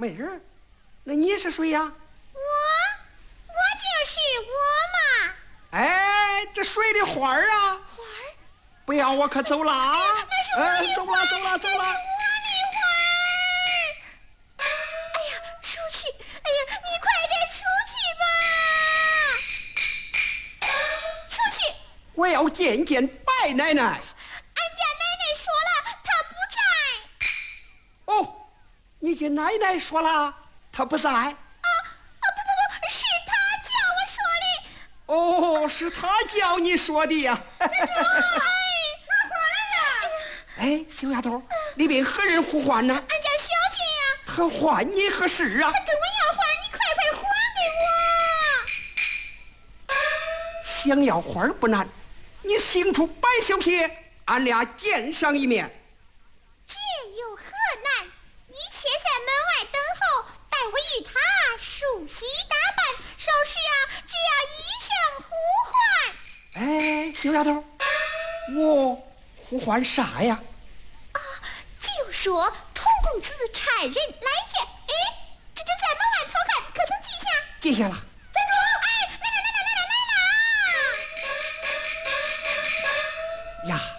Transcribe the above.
妹儿，那你是谁呀？ 我就是我嘛。 哎，这水的花儿啊！ 花儿， 不要我可走了啊！ 那是我的走花儿， 了走了走了！ 那是我的花儿。哎呀，出去！哎呀，你快点出去吧！出去！ 我要见见白奶奶。 俺家奶奶说了，她不在。 哦，你给奶奶说了，她不在。 不，是她叫我说的。 哦，是她叫你说的呀。 哎，拿花来了。 哎，小丫头，里边何人呼唤呢？ 俺家小姐呀。 她唤你何事啊？ 她跟我要花，你快还给我。 想要花儿不难，你请出白小姐，俺俩见上一面。 这有何难？你且在门外等候，待我与她梳洗打扮，稍时啊，只要一声呼唤。 哎，小丫头，我呼唤啥呀？ 就说童公子差人来见。哎，这正在门外偷看，可曾记下？ 记下了。 站住！哎，来了！ 呀，